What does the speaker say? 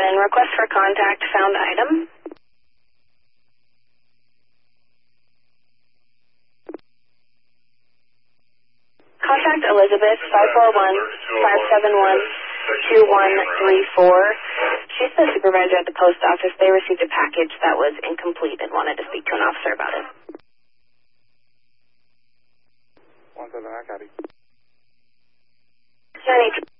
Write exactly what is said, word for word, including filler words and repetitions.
seven, request for contact, found item. Contact Elizabeth, five four one, five seven one, two one three four. She's the supervisor at the post office. They received a package that was incomplete and wanted to speak to an officer about it. one seven, I got it. Is there any